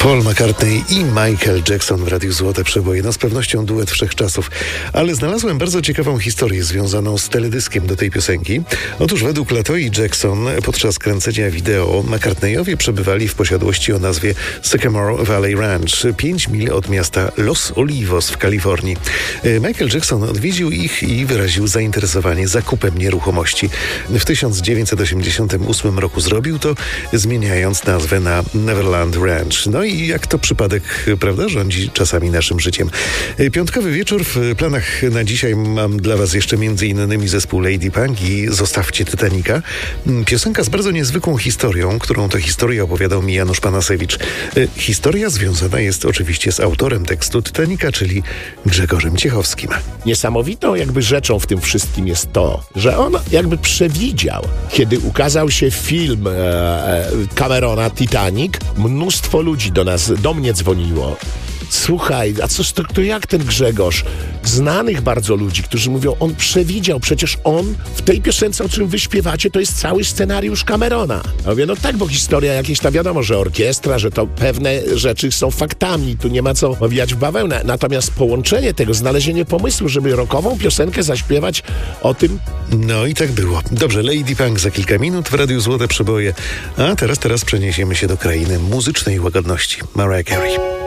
Paul McCartney i Michael Jackson w Radiu Złote Przeboje. No z pewnością duet wszechczasów. Ale znalazłem bardzo ciekawą historię związaną z teledyskiem do tej piosenki. Otóż według Latoi Jackson podczas kręcenia wideo McCartneyowie przebywali w posiadłości o nazwie Sycamore Valley Ranch, 5 mil od miasta Los Olivos w Kalifornii. Michael Jackson odwiedził ich i wyraził zainteresowanie zakupem nieruchomości. W 1988 roku zrobił to, zmieniając nazwę na Neverland Ranch. No i jak to przypadek, prawda, rządzi czasami naszym życiem. Piątkowy wieczór. W planach na dzisiaj mam dla was jeszcze m.in. zespół Lady Punk i Zostawcie Titanica. Piosenka z bardzo niezwykłą historią, którą to historię opowiadał mi Janusz Panasewicz. Historia związana jest oczywiście z autorem tekstu Titanica, czyli Grzegorzem Ciechowskim. Niesamowitą jakby rzeczą w tym wszystkim jest to, że on jakby przewidział, kiedy ukazał się film Camerona Titanic, mnóstwo ludzi do mnie dzwoniło. Słuchaj, a coś to jak ten Grzegorz? Znanych bardzo ludzi, którzy mówią, on przewidział, przecież on w tej piosence, o czym wy śpiewacie, to jest cały scenariusz Camerona. Ja mówię, no tak, bo historia jakieś tam wiadomo, że orkiestra, że to pewne rzeczy są faktami, tu nie ma co owijać w bawełnę. Natomiast połączenie tego, znalezienie pomysłu, żeby rockową piosenkę zaśpiewać o tym... No i tak było. Dobrze, Lady Punk za kilka minut w Radiu Złote Przeboje. A teraz przeniesiemy się do krainy muzycznej łagodności. Mariah Carey.